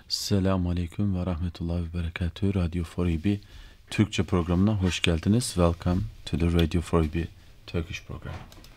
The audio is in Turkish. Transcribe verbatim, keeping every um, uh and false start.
Selamun Aleyküm ve Rahmetullahi ve Berekatühü. Radio four E B Türkçe programına hoş geldiniz. Welcome to the Radio four E B Turkish program.